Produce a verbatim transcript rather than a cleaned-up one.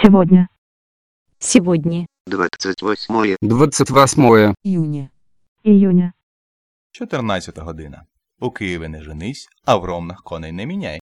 Сегодня. Сегодня. двадцать восьмое двадцять восьмое Июня. Июня. чотирнадцята година. У Києві не женись, а в Ромнах коней не міняй.